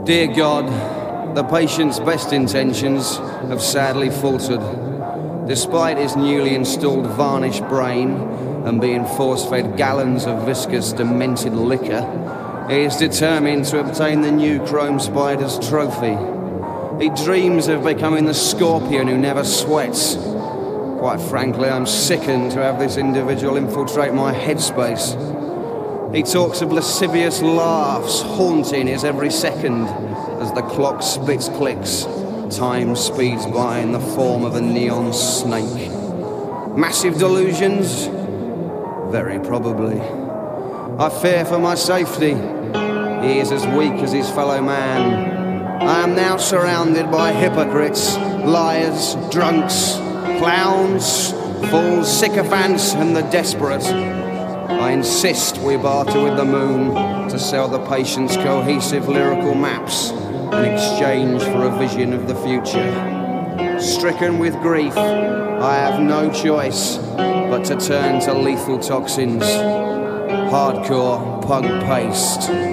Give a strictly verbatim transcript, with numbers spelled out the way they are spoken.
Dear God, the patient's best intentions have sadly faltered. Despite his newly installed varnished brain and being force-fed gallons of viscous, demented liquor, he is determined to obtain the new Chrome Spider's trophy. He dreams of becoming the scorpion who never sweats. Quite frankly, I'm sickened to have this individual infiltrate my headspace. He talks of lascivious laughs haunting his every second as the clock spits clicks. Time speeds by in the form of a neon snake. Massive delusions? Very probably. I fear for my safety. He is as weak as his fellow man. I am now surrounded by hypocrites, liars, drunks, clowns, fools, sycophants, and the desperate. I insist we barter with the moon to sell the patient's cohesive lyrical maps in exchange for a vision of the future. Stricken with grief, I have no choice but to turn to lethal toxins. Hardcore punk paste.